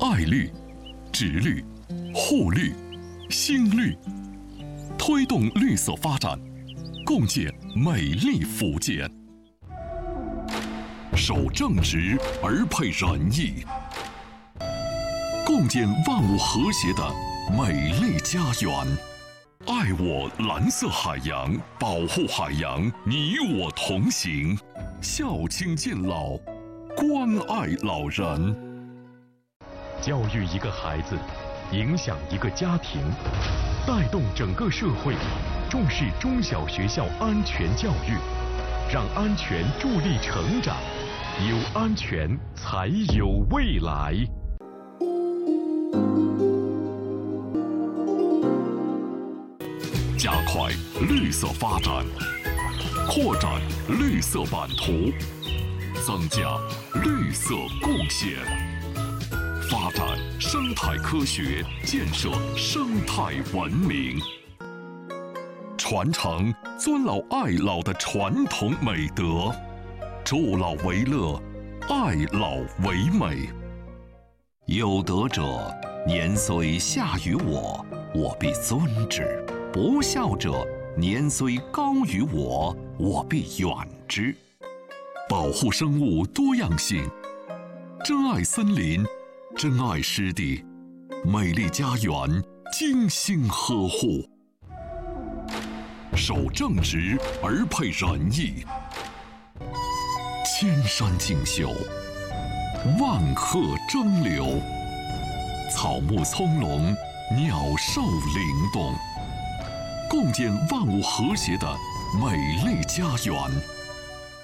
爱绿、植绿、护绿、新绿，推动绿色发展，共建美丽福建。守正直而配仁义，共建万物和谐的美丽家园。爱我蓝色海洋，保护海洋，你我同行。孝亲敬老，关爱老人。 教育一个孩子，影响一个家庭，带动整个社会，重视中小学校安全教育，让安全助力成长，有安全才有未来。 加快绿色发展，扩展绿色版图，增加绿色贡献，发展生态科学，建设生态文明，传承尊老爱老的传统美德，助老为乐，爱老为美。有德者，年虽下于我，我必尊之；不孝者，年虽高于我，我必远之。保护生物多样性，珍爱森林，珍爱湿地，美丽家园精心呵护。守正直而配仁义，千山竞秀，万壑争流，草木葱茏，鸟兽灵动，共建万物和谐的美丽家园。